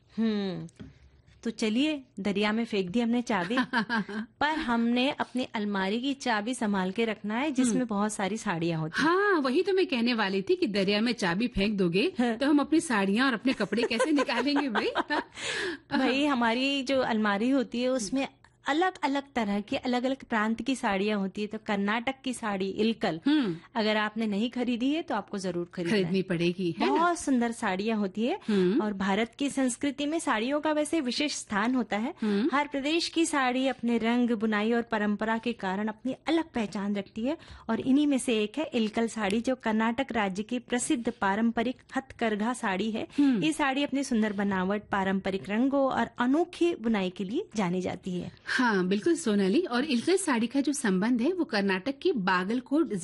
तो चलिए, दरिया में फेंक दी हमने चाबी, पर हमने अपनी अलमारी की चाबी संभाल के रखना है जिसमें बहुत सारी साड़ियाँ होती हैं। हाँ, वही तो मैं कहने वाली थी कि दरिया में चाबी फेंक दोगे तो हम अपनी साड़ियाँ और अपने कपड़े कैसे निकालेंगे भाई? भाई, हमारी जो अलमारी होती है उसमें अलग अलग तरह की, अलग अलग प्रांत की साड़ियाँ होती है। तो कर्नाटक की साड़ी इलकल अगर आपने नहीं खरीदी है तो आपको जरूर खरीदनी पड़ेगी, है ना? बहुत सुंदर साड़ियाँ होती है। और भारत की संस्कृति में साड़ियों का वैसे विशेष स्थान होता है। हर प्रदेश की साड़ी अपने रंग, बुनाई और परंपरा के कारण अपनी अलग पहचान रखती है। और इन्हीं में से एक है इलकल साड़ी, जो कर्नाटक राज्य की प्रसिद्ध पारंपरिक हथकरघा साड़ी है। ये साड़ी अपनी सुंदर बनावट, पारंपरिक रंगों और अनोखी बुनाई के लिए जानी जाती है। हाँ, बिल्कुल सोनाली। और इलकल साड़ी का जो संबंध है वो कर्नाटक की बागलकोट